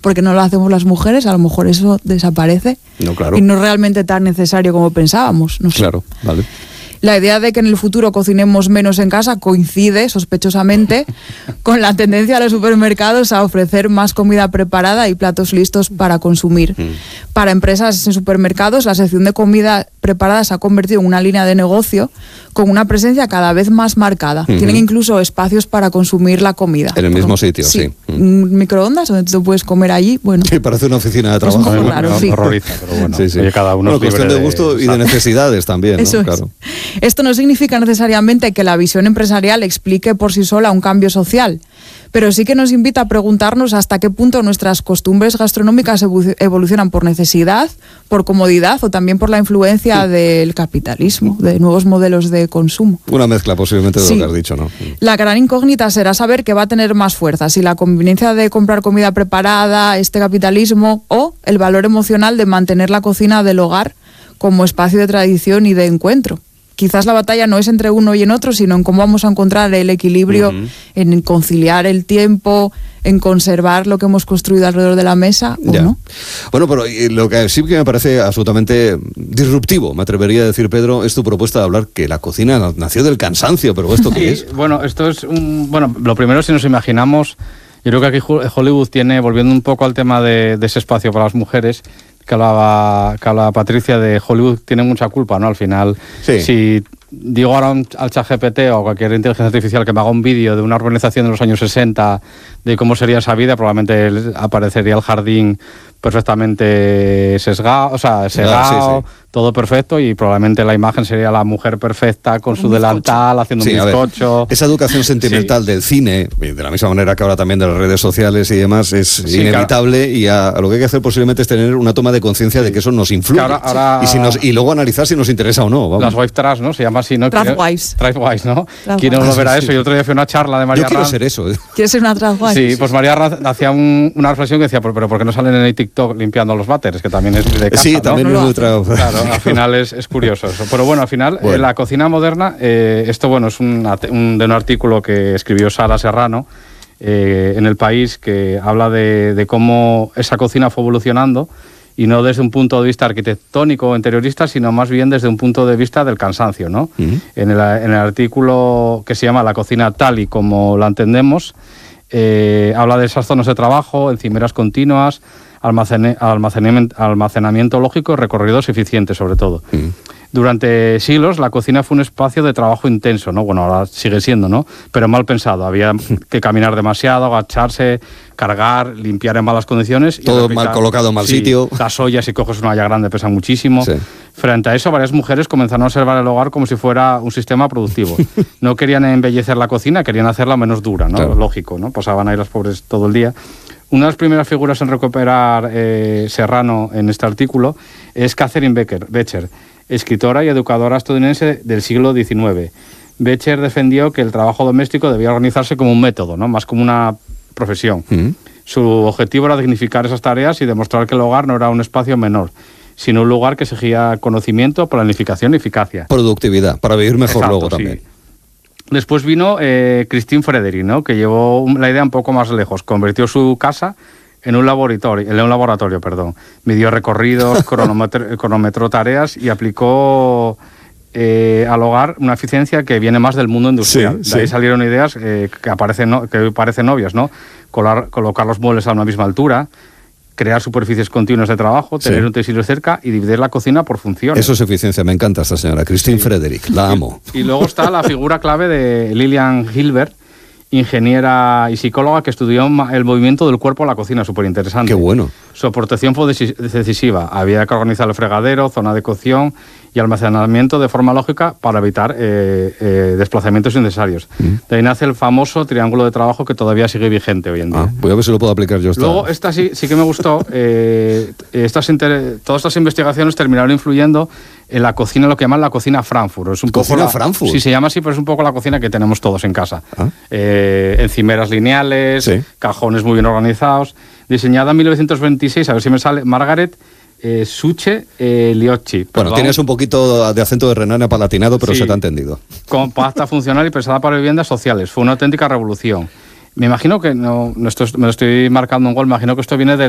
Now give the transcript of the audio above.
porque no lo hacemos las mujeres, a lo mejor eso desaparece. No, claro. Y no es realmente tan necesario como pensábamos. No sé. Claro, vale. La idea de que en el futuro cocinemos menos en casa coincide, sospechosamente, con la tendencia de los supermercados a ofrecer más comida preparada y platos listos para consumir. Para empresas en supermercados, la sección de comida preparada se ha convertido en una línea de negocio con una presencia cada vez más marcada. Tienen incluso espacios para consumir la comida. En el mismo sitio, sí. Un microondas donde tú puedes comer allí, bueno. Sí, parece una oficina de Pues trabajo. un poco raro, sí. Horroriza, pero bueno. Sí, sí. Oye, cada uno es cuestión libre de gusto y de necesidades también, ¿no? Eso es. Claro. Esto no significa necesariamente que la visión empresarial explique por sí sola un cambio social, pero sí que nos invita a preguntarnos hasta qué punto nuestras costumbres gastronómicas evolucionan por necesidad, por comodidad o también por la influencia del capitalismo, de nuevos modelos de consumo. Una mezcla posiblemente de Sí. lo que has dicho, ¿no? La gran incógnita será saber qué va a tener más fuerza, si la conveniencia de comprar comida preparada, este capitalismo, o el valor emocional de mantener la cocina del hogar como espacio de tradición y de encuentro. Quizás la batalla no es entre uno y en otro, sino en cómo vamos a encontrar el equilibrio, en conciliar el tiempo, en conservar lo que hemos construido alrededor de la mesa, ¿o no? Bueno, pero lo que sí que me parece absolutamente disruptivo, me atrevería a decir, Pedro, es tu propuesta de hablar que la cocina nació del cansancio, pero ¿esto qué es? Bueno, esto es bueno, lo primero, si nos imaginamos, yo creo que aquí Hollywood tiene, volviendo un poco al tema de ese espacio para las mujeres, que hablaba Patricia, de Hollywood tiene mucha culpa, ¿no? Al final, Sí. Si digo ahora al ChatGPT o a cualquier inteligencia artificial que me haga un vídeo de una urbanización de los años 60, de cómo sería esa vida, probablemente aparecería el jardín perfectamente segado, sí. todo perfecto, y probablemente la imagen sería la mujer perfecta con su delantal, haciendo un a ver, bizcocho. esa educación sentimental del cine, de la misma manera que ahora también de las redes sociales y demás, es inevitable, claro. Y a lo que hay que hacer posiblemente es tener una toma de conciencia de que eso nos influye. Ahora, y luego analizar si nos interesa o no. Vamos. Las wife trash, ¿no? Se llama así, ¿no? Trash wives, ¿no? ¿Quién no verá eso? Yo otro día fui a una charla de María Yo quiero Ranz. ser eso. ¿Quieres ser una trash wife? Sí, pues María Ranz hacía una reflexión que decía, pero ¿por qué no salen en el TikTok limpiando los váteres? Que también es de casa, sí, ¿no? también es muy Claro, al final es curioso eso. Pero bueno, al final, la cocina moderna, esto bueno, es de un artículo que escribió Sara Serrano en El País, que habla de cómo esa cocina fue evolucionando, y no desde un punto de vista arquitectónico o interiorista, sino más bien desde un punto de vista del cansancio, ¿no? En el artículo que se llama La cocina tal y como la entendemos, habla de esas zonas de trabajo, encimeras continuas, almacenamiento lógico y recorridos eficientes, sobre todo. Durante siglos la cocina fue un espacio de trabajo intenso, ¿no? Bueno, ahora sigue siendo, ¿no? Pero mal pensado. Había que caminar demasiado, agacharse, cargar, limpiar en malas condiciones. Todo mal colocado en mal sitio. Las ollas, si coges una olla grande, pesan muchísimo. Sí. Frente a eso, varias mujeres comenzaron a observar el hogar como si fuera un sistema productivo. No querían embellecer la cocina, querían hacerla menos dura, ¿no? Claro. Lógico, ¿no? Pasaban ahí las pobres todo el día. Una de las primeras figuras en recuperar Serrano en este artículo es Catherine Becher, escritora y educadora estadounidense del siglo XIX. Becher defendió que el trabajo doméstico debía organizarse como un método, ¿no? Más como una profesión. Su objetivo era dignificar esas tareas y demostrar que el hogar no era un espacio menor, sino un lugar que exigía conocimiento, planificación y eficacia. Productividad, para vivir mejor. Exacto, luego también. Sí. Después vino Christine Frederick, ¿no? Que llevó la idea un poco más lejos. Convirtió su casa en un laboratorio. Midió recorridos, cronometró tareas y aplicó al hogar una eficiencia que viene más del mundo industrial. Sí, de ahí salieron ideas que parecen obvias, ¿no? Colocar los muebles a una misma altura, crear superficies continuas de trabajo, tener utensilios cerca y dividir la cocina por funciones. Eso es eficiencia, me encanta esta señora, Christine Frederick, la amo. Y luego está la figura clave de Lillian Gilbert, ingeniera y psicóloga que estudió el movimiento del cuerpo en la cocina, súper interesante. Qué bueno. Su aportación fue decisiva. Había que organizar el fregadero, zona de cocción y almacenamiento de forma lógica para evitar desplazamientos innecesarios. De ahí nace el famoso triángulo de trabajo que todavía sigue vigente hoy en día. Voy a ver si lo puedo aplicar yo. Luego, esta sí que me gustó. Todas estas investigaciones terminaron influyendo en la cocina, lo que llaman la cocina Frankfurt. Es un ¿Cocina Frankfurt? Sí, se llama así, pero es un poco la cocina que tenemos todos en casa. Encimeras lineales, cajones muy bien organizados. Diseñada en 1926, a ver si me sale, Margaret Suche Liocchi. Bueno, tienes un poquito de acento de Renania Palatinado, pero se te ha entendido. Compacta, funcional y pensada para viviendas sociales. Fue una auténtica revolución. Me imagino que, me lo estoy marcando un gol, me imagino que esto viene de